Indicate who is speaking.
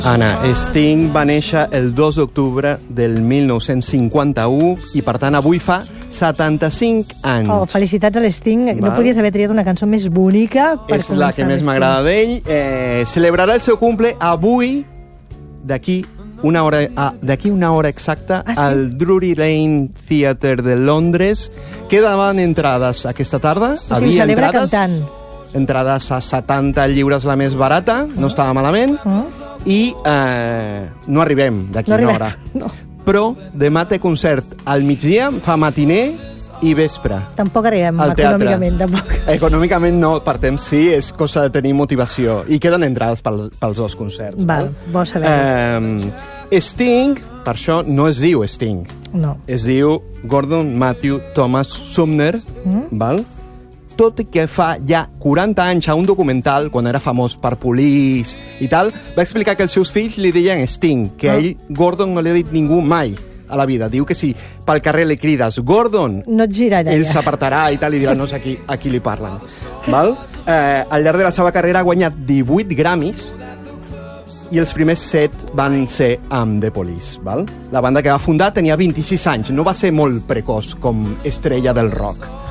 Speaker 1: Anna, Sting va néixer el 2 d'octubre del 1951 i, per tant, avui fa 75 anys.
Speaker 2: Oh, felicitats a l'Sting. No podies haver triat una cançó més bonica per
Speaker 1: començar. És la que més m'agrada d'ell. Celebrarà el seu cumple avui, d'aquí una hora exacta, al Drury Lane Theatre de Londres. Quedaven entrades aquesta tarda.
Speaker 2: O sigui, ho celebra cantant.
Speaker 1: Entrades a 70 lliures la més barata, no estava malament, i no arribem d'aquí una hora.
Speaker 2: No.
Speaker 1: Però demà té concert al migdia, fa matiner i vespre.
Speaker 2: Tampoc arribem econòmicament, tampoc.
Speaker 1: Econòmicament no, per temps sí, és cosa de tenir motivació. I queden entrades pels dos concerts.
Speaker 2: Val, bo saber-ho.
Speaker 1: Sting, per això no es diu Sting.
Speaker 2: No.
Speaker 1: Es diu Gordon Matthew Thomas Sumner, val? Tot i que fa ja 40 anys a un documental, quan era famós per Police i tal, va explicar que els seus fills li deien Sting, que a ell Gordon no li ha dit ningú mai a la vida. Diu que si pel carrer li crides Gordon,
Speaker 2: no et girarà,
Speaker 1: ell s'apartarà i tal, i dirà no sé a qui li parlen. Val? Al llarg de la seva carrera ha guanyat 18 Grammys i els primers 7 van ser amb The Police. Val? La banda que va fundar tenia 26 anys, no va ser molt precoç com estrella del rock.